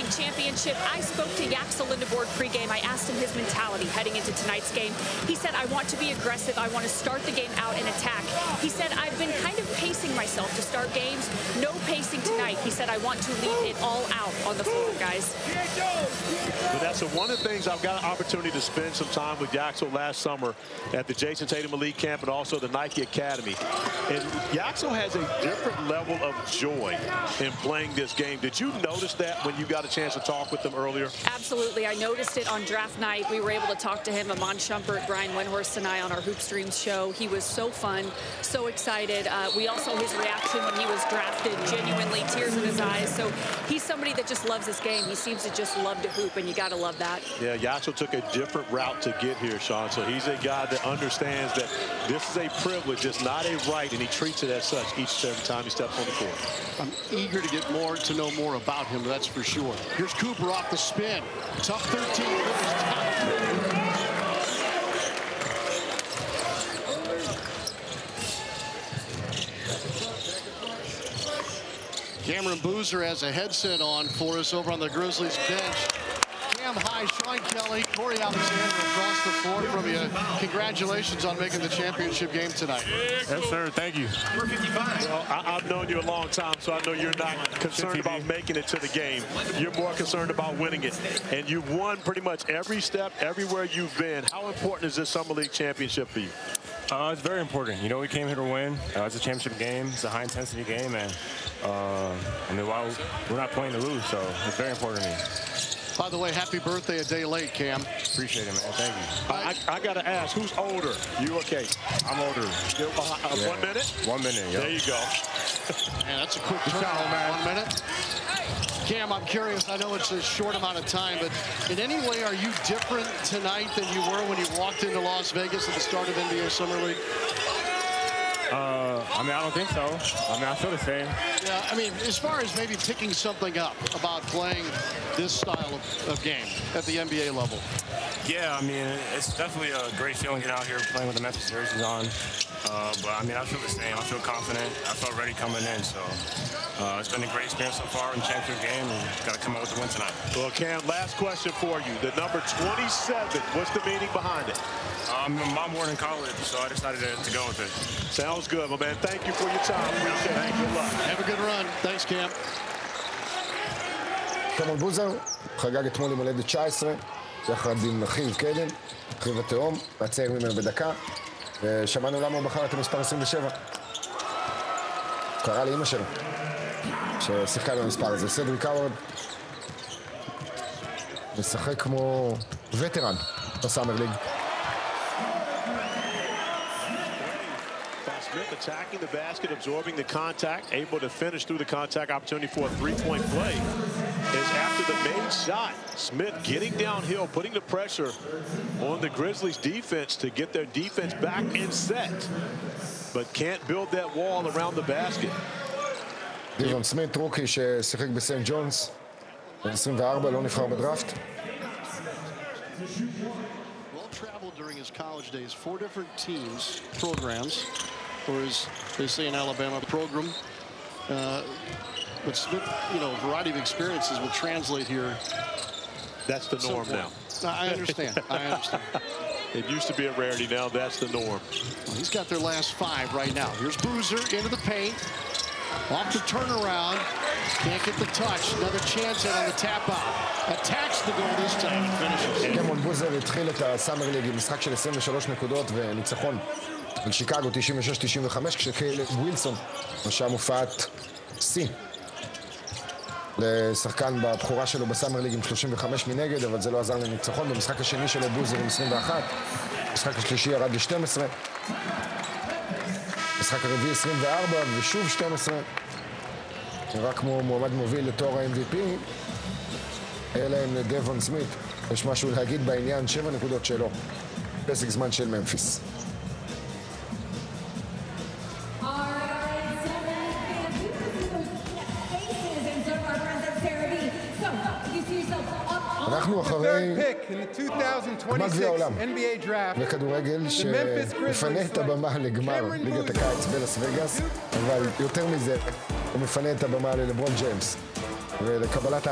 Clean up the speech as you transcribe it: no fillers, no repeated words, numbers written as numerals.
League championship. I spoke to Yaxel Lindegård pregame. I asked him his mentality heading into tonight's game. He said, I want to be aggressive. I want to start the game out and attack. He said, I've been kind of pacing myself to start games. No pacing tonight. He said, I want to leave it all out on the floor, guys. But that's one of the things. I've got an opportunity to spend some time with Yaxel last summer at the Jason Tatum Elite Camp and also the Nike Academy. And Yaxel has a different level of joy in playing this game. Did you notice that when you got a chance to talk with him earlier? Absolutely. I noticed it on draft night. We were able to talk to him, Iman Shumpert, Brian Windhorst, and I on our Hoop Streams show. He was so fun, so excited. We all saw his reaction when he was drafted, genuinely tears in his eyes. So he's somebody that just loves this game. He seems to just love to hoop, and you got to love that. Yeah, Yaxel took a different route to get here, Sean. So he's a guy that understands that this is a privilege. It's not a right, and he treats it as such each and every time he steps on the court. I'm eager to get more to know more about him, that's for sure. Here's Cooper off the spin. Tough 13. Cameron Boozer has a headset on for us over on the Grizzlies bench. Cam High, Sean Kelly, Corey Alexander across the floor from you. Congratulations on making the championship game tonight. Yes, sir. Thank you. Well, I've known you a long time, so I know you're not concerned about making it to the game. You're more concerned about winning it. And you've won pretty much every step, everywhere you've been. How important is this Summer League championship for you? It's very important. You know, we came here to win. It's a championship game. It's a high-intensity game, and I mean, while we're not playing to lose, so it's very important to me. By the way, happy birthday a day late, Cam. Appreciate it, man. Thank you. I got to ask, who's older? You okay? I'm older. Yeah. 1 minute? 1 minute, yeah. There you go. Man, that's a quick turnaround, man. 1 minute. Cam, I'm curious. I know it's a short amount of time, but in any way, are you different tonight than you were when you walked into Las Vegas at the start of NBA Summer League? I mean, I don't think so. I mean, I feel the same. Yeah, I mean, as far as maybe picking something up about playing this style of game at the NBA level. Yeah, I mean, it's definitely a great feeling getting out here playing with the Memphis jerseys on. But, I mean, I feel the same. I feel confident. I felt ready coming in. So it's been a great experience so far in the championship game, and got to come out with the win tonight. Well, Cam, last question for you. The number 27, what's the meaning behind it? My more in college, so I decided to go with it. Sounds good, my man. Thank you for your time. Appreciate it. Good luck. Have a good run. Thanks, Cam. קמרון בוזר חגג אתמול עם הולדת 19, יחד עם אחיו קיידן, אחיו התאום, והצעיר ממנו בדקה. ושמענו למה הוא בחר את המספר 27. קרא לאמא שלו, ששיחקה במספר הזה. סדריק האוורד משחק כמו וטרן בסאמר ליג. Smith attacking the basket, absorbing the contact, able to finish through the contact. Opportunity for a three-point play is after the main shot. Smith getting downhill, putting the pressure on the Grizzlies defense to get their defense back in set, but can't build that wall around the basket. דיבון סמית, רוקי ששיחק בסנט ג'ונס, 24, לא נבחר בדראפט. Well traveled during his college days, 4 different teams, programs, or as they say in Alabama, program. But Smith, you know, a variety of experiences will translate here. That's the norm now. I understand. I understand. It used to be a rarity. Now that's the norm. Well, he's got their last 5 right now. Here's Boozer into the paint. Off the turnaround. Can't get the touch. Another chance on the tap out. Attacks the goal this time and finishes. קמרון בוזר התחיל את הסאמר ליג עם משחק של 23 נקודות וניצחון על שיקגו 96-95, כשקיילב ווילסון רשם הופעת שיא לשחקן בבחורה שלו בסאמר ליג עם 35 מנגד, אבל זה לא עזר לניצחון. במשחק השני שלו בוזר עם 21, משחק השלישי ירד ל-12, משחק הרביעי 24 ושוב 12. נראה כמו מועמד מוביל לתואר ה-MVP, אלא אם לדבון סמית יש משהו להגיד בעניין 7 נקודות שלו, פסק זמן של ממפיס. אנחנו אחרי גמר גביע העולם בכדורגל שמפנה את הבמה לגמר ליגת הקיץ בלאס וגאס, אבל יותר מזה הוא מפנה את הבמה ללברון ג'יימס ולקבלת